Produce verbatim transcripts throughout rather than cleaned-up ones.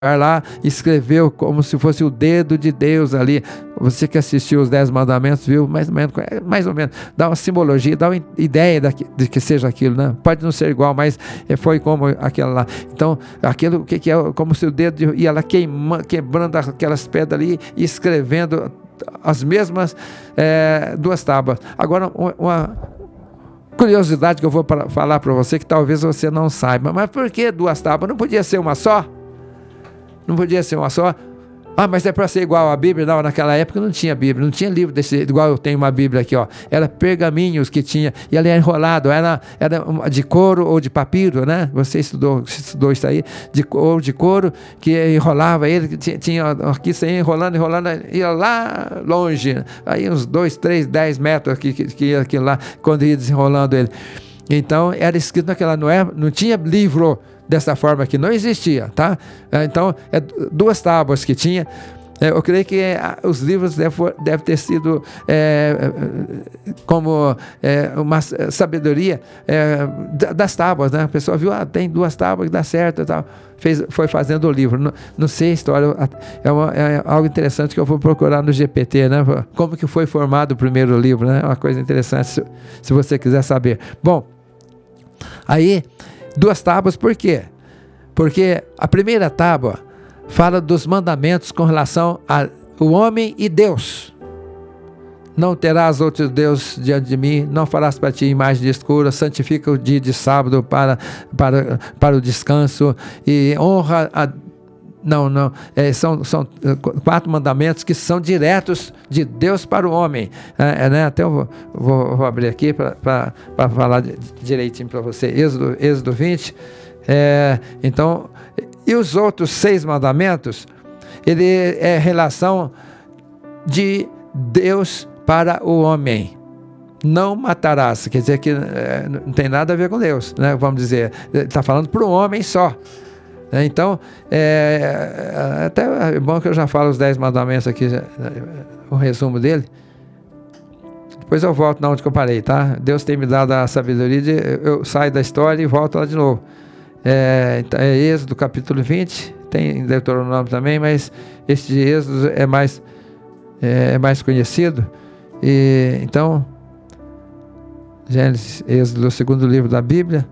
lá, escreveu como se fosse o dedo de Deus ali. Você que assistiu os Dez Mandamentos, viu? Mais ou menos, mais ou menos, dá uma simbologia, dá uma ideia de que seja aquilo, né? Pode não ser igual, mas foi como aquela lá. Então, aquilo que, que é como se o dedo ia lá queima, quebrando aquelas pedras ali e escrevendo as mesmas é, duas tábuas. Agora, uma curiosidade que eu vou pra, falar para você, que talvez você não saiba, mas por que duas tábuas? Não podia ser uma só? Não podia ser uma só? Ah, mas é para ser igual à Bíblia? Não, naquela época não tinha Bíblia, não tinha livro desse, igual eu tenho uma Bíblia aqui, ó. Era pergaminhos que tinha, e ali era enrolado, era, era de couro ou de papiro, né? Você estudou, estudou isso aí, de, ou de couro, que enrolava ele, tinha, tinha aqui, você ia enrolando, enrolando, ia lá longe, aí uns dois, três, dez metros aqui, que, que ia aquilo lá, quando ia desenrolando ele. Então, era escrito naquela, não, é, não tinha livro dessa forma aqui, não existia, tá? Então, é duas tábuas que tinha. Eu creio que os livros devem deve ter sido é, como é, uma sabedoria é, das tábuas, né? A pessoa viu, ah, tem duas tábuas que dá certo e tal. Fez, foi fazendo o livro. Não, não sei a história, é, uma, é algo interessante que eu vou procurar no G P T, né? Como que foi formado o primeiro livro, né? É uma coisa interessante, se, se você quiser saber. Bom, aí, duas tábuas, por quê? Porque a primeira tábua fala dos mandamentos com relação ao homem e Deus. Não terás outros deuses diante de mim, não farás para ti imagem de escura, santifica o dia de sábado para, para, para o descanso e honra a... Não, não, é, são, são quatro mandamentos que são diretos de Deus para o homem. É, é, né? Até eu vou, vou, vou abrir aqui para falar direitinho para você. Êxodo, Êxodo vinte. É, então, e os outros seis mandamentos, ele é relação de Deus para o homem. Não matarás, quer dizer que é, não tem nada a ver com Deus, né? Vamos dizer, está falando para o homem só. Então, é, até é bom que eu já falo os dez mandamentos aqui, o resumo dele. Depois eu volto na onde que eu parei, tá? Deus tem me dado a sabedoria de eu saio da história e volto lá de novo. É, é Êxodo capítulo vinte, tem Deuteronômio também, mas este de Êxodo é mais, é, é mais conhecido. E, então, Gênesis, Êxodo, o segundo livro da Bíblia.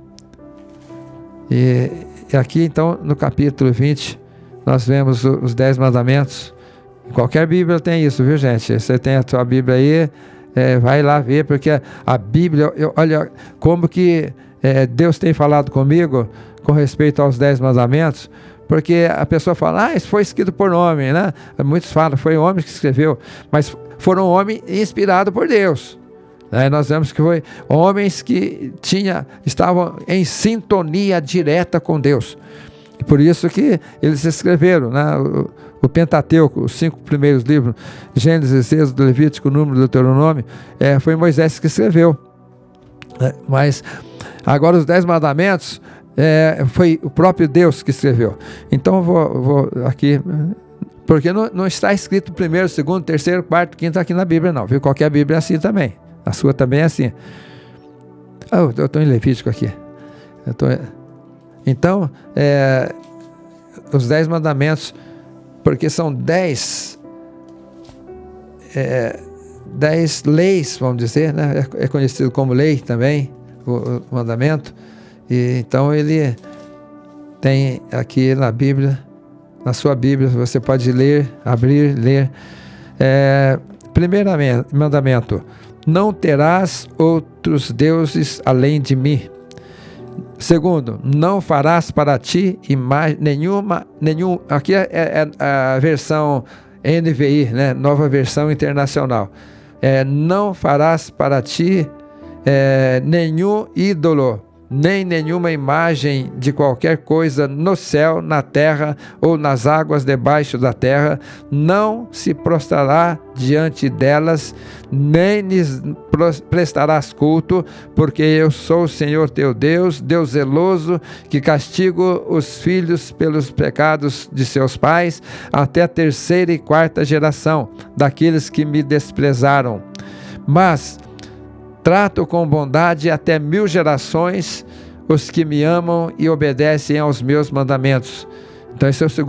E E aqui, então, no capítulo vinte, nós vemos os dez mandamentos. Em qualquer Bíblia tem isso, viu, gente? Você tem a sua Bíblia aí, é, vai lá ver, porque a Bíblia, eu, olha como que é, Deus tem falado comigo com respeito aos dez mandamentos, porque a pessoa fala, ah, isso foi escrito por homem, né? Muitos falam, foi homem que escreveu, mas foram homens inspirados por Deus. Aí nós vemos que foi homens que tinha, estavam em sintonia direta com Deus. E por isso que eles escreveram, né, o, o Pentateuco, os cinco primeiros livros, Gênesis, Êxodo, Levítico, Número, Deuteronômio, é, foi Moisés que escreveu. É, mas agora os dez mandamentos, é, foi o próprio Deus que escreveu. Então eu vou, vou aqui... Porque não, não está escrito primeiro, segundo, terceiro, quarto, quinto aqui na Bíblia não, viu? Qualquer Bíblia é assim também. A sua também é assim. Oh, eu estou em Levítico aqui. Eu tô... Então, é, os dez mandamentos, porque são dez, é, dez leis, vamos dizer, né? É conhecido como lei também, o, o mandamento. E, então, ele tem aqui na Bíblia, na sua Bíblia, você pode ler, abrir, ler. É, primeiramente, mandamento: não terás outros deuses além de mim. Segundo, não farás para ti imagem nenhuma, nenhum, aqui é, é, é a versão N V I, né? Nova Versão Internacional. É, não farás para ti é, nenhum ídolo, nem nenhuma imagem de qualquer coisa no céu, na terra ou nas águas debaixo da terra. Não se prostrará diante delas, nem lhes prestarás culto, porque eu sou o Senhor teu Deus, Deus zeloso, que castigo os filhos pelos pecados de seus pais, até a terceira e quarta geração daqueles que me desprezaram. Mas trato com bondade até mil gerações os que me amam e obedecem aos meus mandamentos. Então esse é o